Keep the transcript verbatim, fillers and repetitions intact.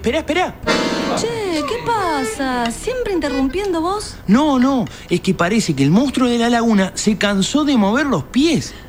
espera, espera. Che, ¿qué pasa? ¿Siempre interrumpiendo vos? No, no, es que parece que el monstruo de la laguna se cansó de mover los pies.